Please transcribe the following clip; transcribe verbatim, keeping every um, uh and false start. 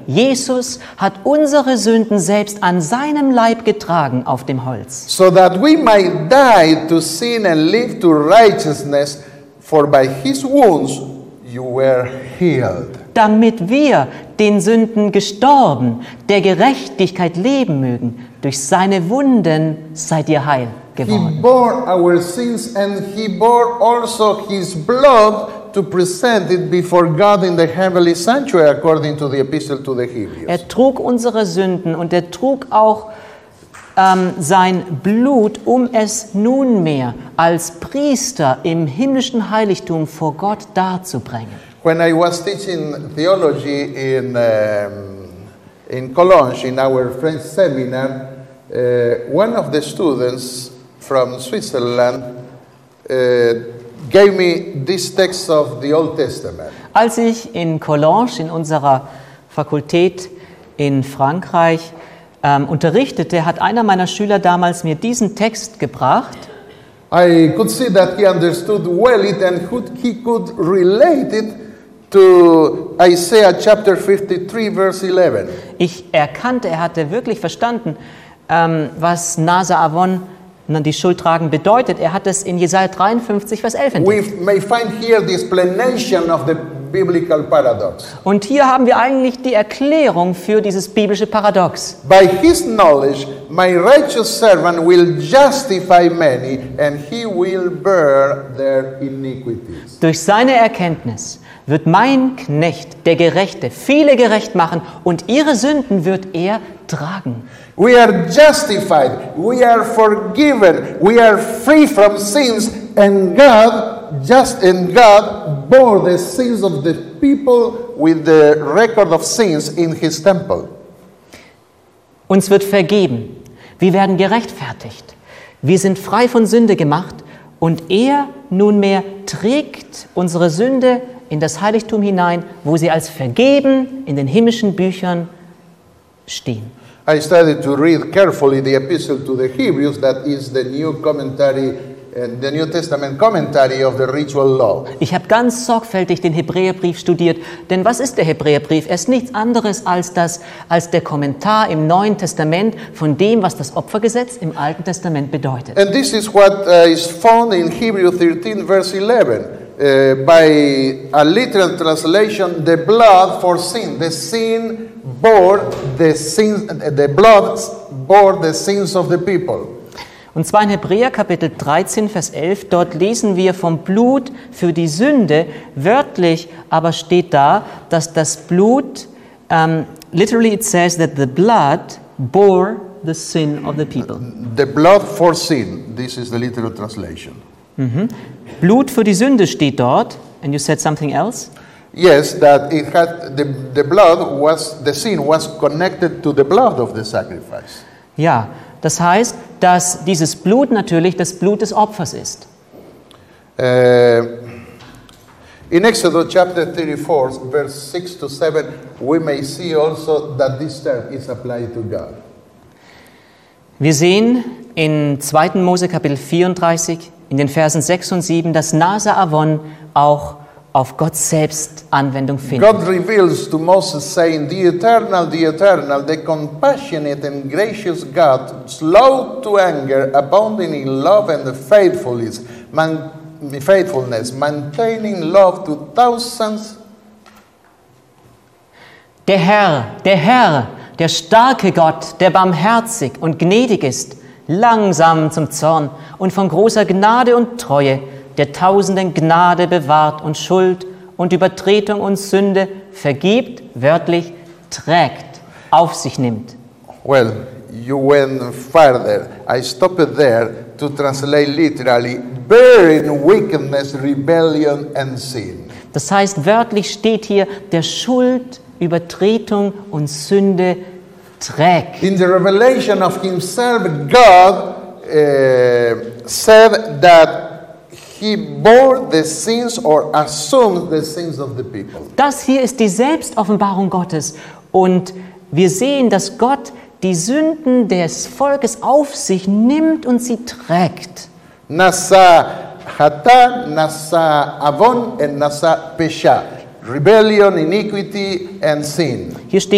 Jesus hat unsere Sünden selbst an seinem Leib getragen auf dem Holz. So that we might die to sin and live to righteousness, for by his wounds you were healed. Damit wir den Sünden gestorben, der Gerechtigkeit leben mögen. Durch seine Wunden seid ihr heil He geworden. bore our sins and he bore also his blood to present it before God in the heavenly sanctuary, according to the epistle to the Hebrews. Er trug unsere Sünden und er trug auch ähm, sein Blut, um es nunmehr als Priester im himmlischen Heiligtum vor Gott darzubringen. When I was teaching theology in, um, in Cologne, in our French seminar, uh, one of the students from Switzerland uh, gave me this text of the Old Testament. Als ich in Collonges in unserer Fakultät in Frankreich ähm, unterrichtete, hat einer meiner Schüler damals mir diesen Text gebracht. I could see that he understood well it and could, he could relate it to Isaiah chapter fifty-three, verse eleven. Ich erkannte, er hatte wirklich verstanden, ähm, was Nasa Avon, die Schuld tragen, bedeutet. Er hat es in Jesaja dreiundfünfzig, Vers elf entdeckt. We may find here the explanation of the biblical paradox. Und hier haben wir eigentlich die Erklärung für dieses biblische Paradox. By his knowledge, my righteous servant will justify many, and he will bear their iniquities. Durch seine Erkenntnis wird mein Knecht, der Gerechte, viele gerecht machen und ihre Sünden wird er tragen. We are justified, we are forgiven, we are free from sins, and God, just and God bore the sins of the people with the record of sins in his temple. Uns wird vergeben, wir werden gerechtfertigt, wir sind frei von Sünde gemacht und er nunmehr trägt unsere Sünde in das Heiligtum hinein, wo sie als vergeben in den himmlischen Büchern stehen. I started to read carefully the epistle to the Hebrews, that is the new commentary, uh, the New Testament commentary of the ritual law. Ich habe ganz sorgfältig den Hebräerbrief studiert, denn was ist der Hebräerbrief? Er ist nichts anderes als, das, als der Kommentar im Neuen Testament von dem, was das Opfergesetz im Alten Testament bedeutet. And this is what uh, is found in Hebrews thirteen, verse eleven. Uh, by a literal translation, the blood for sin. The sin bore the sins, the blood bore the sins of the people. Und zwar in Hebräer Kapitel dreizehn, Vers elf, dort lesen wir vom Blut für die Sünde. Wörtlich aber steht da, dass das Blut, um, literally it says that the blood bore the sin of the people. The blood for sin. This is the literal translation. Mhm. Blut für die Sünde steht dort. And you said something else? Yes, that it had the, the blood was the sin was connected to the blood of the sacrifice. Ja, das heißt, dass dieses Blut natürlich das Blut des Opfers ist. Uh, in Exodus chapter thirty-four, verse six to seven, we may see also that this term is applied to God. Wir sehen in zweiten Mose Kapitel vierunddreißig in den Versen sechs und sieben, dass Nasa Avon auch auf Gott selbst Anwendung findet. God reveals to Moses, saying, "The eternal, the eternal, the compassionate and gracious God, slow to anger, abounding in love and faithfulness, man, faithfulness, maintaining love to thousands." Der Herr, der Herr, der starke Gott, der barmherzig und gnädig ist, langsam zum Zorn und von großer Gnade und Treue, der Tausenden Gnade bewahrt und Schuld und Übertretung und Sünde vergibt, wörtlich trägt, auf sich nimmt. Well, you went further. I stopped there to translate literally, bearing wickedness, rebellion and sin. Das heißt, wörtlich steht hier, der Schuld, Übertretung und Sünde trägt. In the revelation of himself, God uh, said that he bore the sins or assumed the sins of the people. Das hier ist die Selbstoffenbarung Gottes und wir sehen, dass Gott die Sünden des Volkes auf sich nimmt und sie trägt. Nasa hata, nasa avon and nasa pesha. Rebellion, iniquity and sin. Hier steht